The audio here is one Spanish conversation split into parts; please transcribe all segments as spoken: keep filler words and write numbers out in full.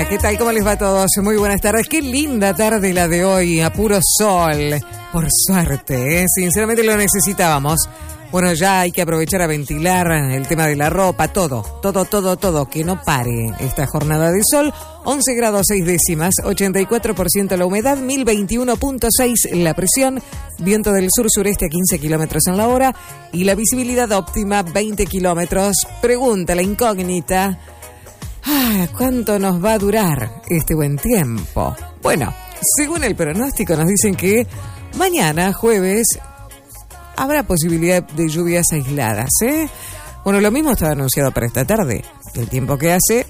¿Qué tal? ¿Cómo les va a todos? Muy buenas tardes. Qué linda tarde la de hoy, a puro sol. Por suerte, ¿eh? Sinceramente lo necesitábamos. Bueno, ya hay que aprovechar a ventilar el tema de la ropa, todo, todo, todo, todo, que no pare esta jornada de sol. once grados seis décimas, ochenta y cuatro por ciento la humedad, mil veintiuno punto seis la presión, viento del sur-sureste a quince kilómetros en la hora y la visibilidad óptima veinte kilómetros. Pregunta la incógnita. Ah, ¿cuánto nos va a durar este buen tiempo? Bueno, según el pronóstico nos dicen que mañana, jueves, habrá posibilidad de lluvias aisladas, ¿eh? Bueno, lo mismo estaba anunciado para esta tarde. El tiempo que hace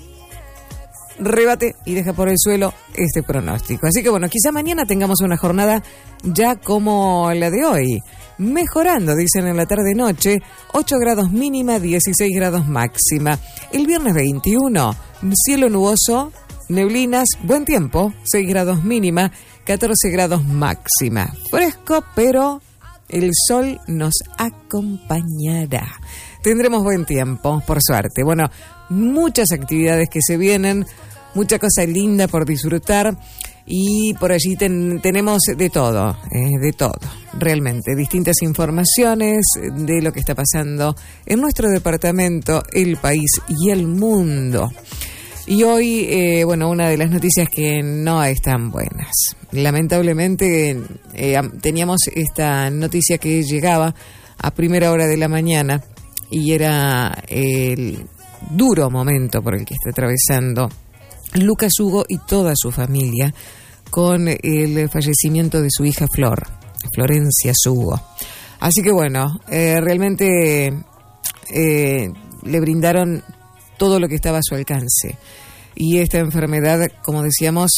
rebate y deja por el suelo este pronóstico. Así que bueno, quizá mañana tengamos una jornada ya como la de hoy. Mejorando, dicen en la tarde-noche, ocho grados mínima, dieciséis grados máxima. El viernes veintiuno, cielo nuboso, neblinas, buen tiempo, seis grados mínima, catorce grados máxima. Fresco, pero el sol nos acompañará. Tendremos buen tiempo, por suerte. Bueno, muchas actividades que se vienen, mucha cosa linda por disfrutar. Y por allí ten, tenemos de todo, eh, de todo, realmente. Distintas informaciones de lo que está pasando en nuestro departamento, el país y el mundo. Y hoy, eh, bueno, una de las noticias que no están buenas. Lamentablemente eh, teníamos esta noticia que llegaba a primera hora de la mañana y era el duro momento por el que está atravesando Lucas Hugo y toda su familia con el fallecimiento de su hija Flor, Florencia Hugo. Así que bueno, eh, realmente eh, le brindaron todo lo que estaba a su alcance. Y esta enfermedad, como decíamos,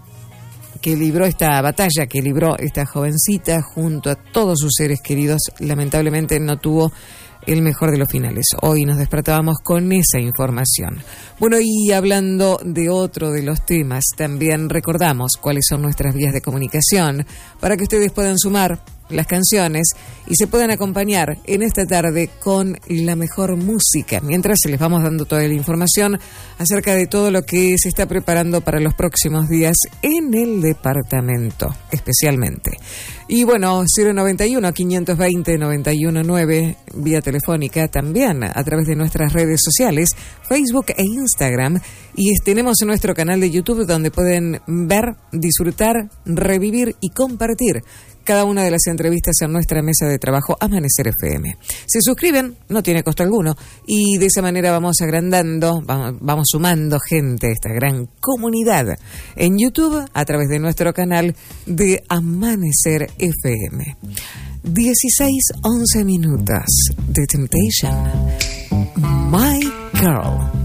que libró esta batalla, que libró esta jovencita junto a todos sus seres queridos, lamentablemente no tuvo el mejor de los finales. Hoy nos despertábamos con esa información. Bueno, y hablando de otro de los temas, también recordamos cuáles son nuestras vías de comunicación para que ustedes puedan sumar las canciones y se puedan acompañar en esta tarde con la mejor música, mientras les vamos dando toda la información acerca de todo lo que se está preparando para los próximos días en el departamento, especialmente. Y bueno, cero noventa y uno, quinientos veinte, noventa y uno nueve, vía telefónica, también a través de nuestras redes sociales, Facebook e Instagram, y tenemos nuestro canal de YouTube donde pueden ver, disfrutar, revivir y compartir cada una de las entrevistas en nuestra mesa de trabajo Amanecer F M. Se suscriben, no tiene costo alguno, y de esa manera vamos agrandando, vamos, vamos sumando gente a esta gran comunidad en YouTube a través de nuestro canal de Amanecer F M. dieciséis, once minutos. The Temptation, My Girl.